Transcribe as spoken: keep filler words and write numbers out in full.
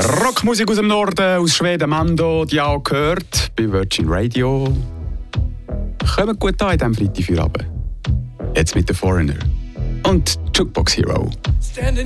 Rockmusik aus dem Norden, aus Schweden, Mando, die auch gehört bei Virgin Radio. Kommt gut an in diesem Freitagabend. Jetzt mit The Foreigner und Jukebox Hero.